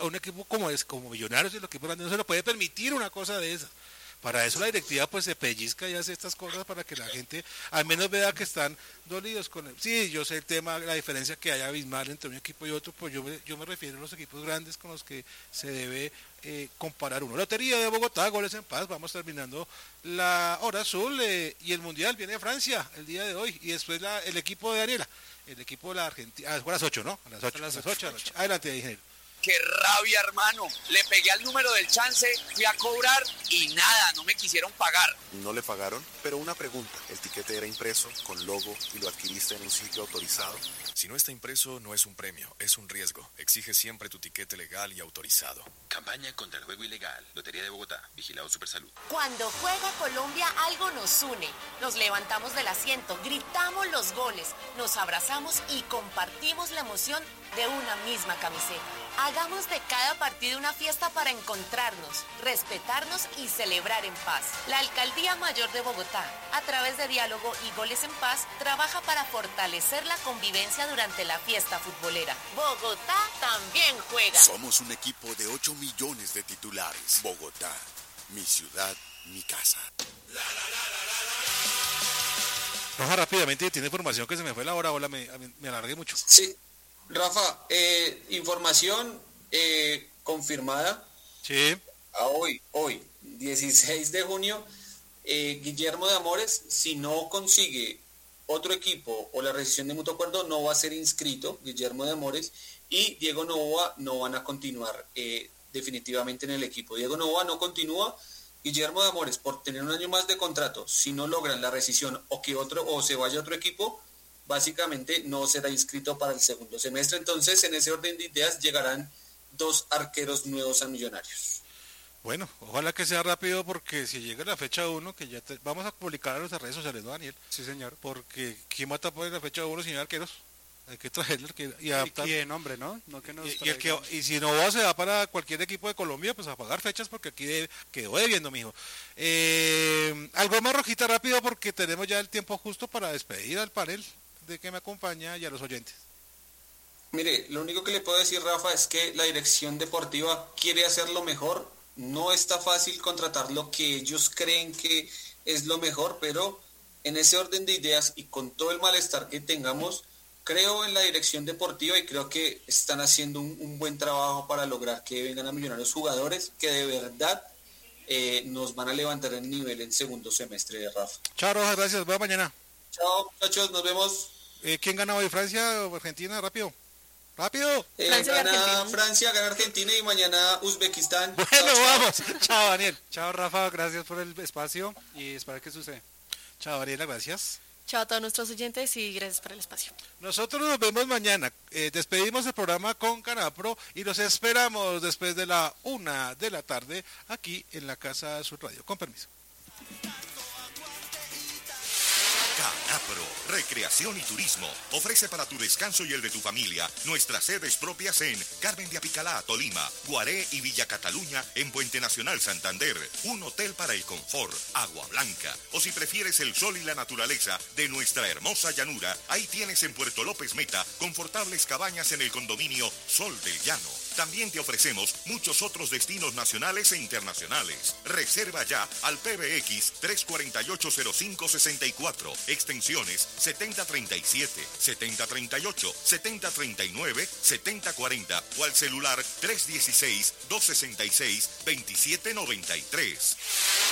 a un equipo como Millonarios y el equipo grande no se lo puede permitir una cosa de esas. Para eso la directiva pues se pellizca y hace estas cosas para que la gente al menos vea que están dolidos con él. Sí, yo sé el tema, la diferencia que hay abismal entre un equipo y otro, pues yo me refiero a los equipos grandes con los que se debe comparar uno. Lotería de Bogotá, goles en paz, vamos terminando la hora azul y el Mundial viene de Francia el día de hoy y después el equipo de Daniela, el equipo de la Argentina, fue a las 8, ¿no? A las 8, a las 8 de la noche. Adelante, ingeniero. ¡Qué rabia, hermano! Le pegué al número del chance, fui a cobrar y nada, no me quisieron pagar. No le pagaron, pero una pregunta. ¿El tiquete era impreso, con logo y lo adquiriste en un sitio autorizado? Si no está impreso, no es un premio, es un riesgo. Exige siempre tu tiquete legal y autorizado. Campaña contra el juego ilegal. Lotería de Bogotá. Vigilado Supersalud. Cuando juega Colombia, algo nos une. Nos levantamos del asiento, gritamos los goles, nos abrazamos y compartimos la emoción de una misma camiseta. Hagamos de cada partido una fiesta para encontrarnos, respetarnos y celebrar en paz. La Alcaldía Mayor de Bogotá, a través de diálogo y goles en paz, trabaja para fortalecer la convivencia durante la fiesta futbolera. Bogotá también juega. Somos un equipo de 8 millones de titulares. Bogotá, mi ciudad, mi casa. Rafa, rápidamente, tiene información que se me fue la hora, hola, me alargué mucho. Sí, Rafa, información confirmada. Sí. A hoy, 16 de junio, Guillermo de Amores, si no consigue otro equipo o la rescisión de mutuo acuerdo, no va a ser inscrito, Guillermo de Amores, y Diego Novoa no van a continuar definitivamente en el equipo. Diego Novoa no continúa. Guillermo de Amores, por tener un año más de contrato, si no logran la rescisión o se vaya a otro equipo, básicamente no será inscrito para el segundo semestre. Entonces, en ese orden de ideas, llegarán 2 arqueros nuevos a Millonarios. Bueno, ojalá que sea rápido porque si llega la fecha 1, que ya vamos a publicar a nuestras redes sociales, ¿no, Daniel? Sí, señor. Porque ¿quién va a tapar la fecha 1 sin arqueros? Hay que traerlo y adaptar. Y de nombre, ¿no? No que nos y si no se da para cualquier equipo de Colombia, pues a pagar fechas porque aquí quedó debiendo, mijo. Algo más, Rojita, rápido porque tenemos ya el tiempo justo para despedir al panel de que me acompaña y a los oyentes. Mire, lo único que le puedo decir, Rafa, es que la dirección deportiva quiere hacerlo mejor. No está fácil contratar lo que ellos creen que es lo mejor, pero en ese orden de ideas y con todo el malestar que tengamos, creo en la dirección deportiva y creo que están haciendo un buen trabajo para lograr que vengan a Millonarios jugadores que de verdad nos van a levantar el nivel en segundo semestre de Rafa. Chao, Rojas, gracias. Buena mañana. Chao, muchachos, nos vemos. ¿Quién gana hoy? ¿Francia o Argentina? Rápido. ¡Rápido! Gana Francia, gana Argentina y mañana Uzbekistán. Bueno, chao, vamos. Chao. Chao, Daniel. Chao, Rafa, gracias por el espacio y espero que suceda. Chao, Daniela, gracias. Chao a todos nuestros oyentes y gracias por el espacio. Nosotros nos vemos mañana. Despedimos el programa con Canapro y los esperamos después de la 1 de la tarde aquí en la Casa Sur Radio. Con permiso. Canapro, Recreación y Turismo, ofrece para tu descanso y el de tu familia nuestras sedes propias en Carmen de Apicalá, Tolima, Guaré y Villa Cataluña en Puente Nacional Santander, un hotel para el confort, agua blanca, o si prefieres el sol y la naturaleza de nuestra hermosa llanura, ahí tienes en Puerto López Meta confortables cabañas en el condominio Sol del Llano. También te ofrecemos muchos otros destinos nacionales e internacionales. Reserva ya al PBX 3480564, extensiones 7037, 7038, 7039, 7040 o al celular 316-266-2793.